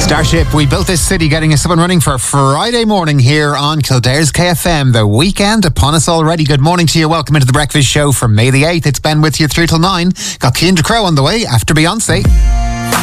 Starship, we built this city, getting us up and running for Friday morning here on Kildare's KFM. The weekend upon us already. Good morning to you. Welcome into the breakfast show for May the 8th. It's Ben with you through till 9. Got Kendra Crow on the way after Beyonce.